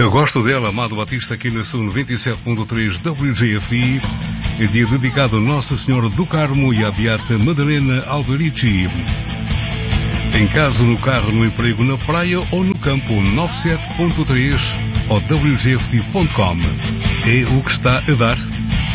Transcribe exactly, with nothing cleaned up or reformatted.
Eu gosto dela, Amado Batista, aqui na sua noventa e sete ponto três W J F I. É dia dedicado a Nossa Senhora do Carmo e à Beata Madalena Alberici. Em casa, no carro, no emprego, na praia ou no campo, noventa e sete ponto três ou w j f d ponto com. É o que está a dar.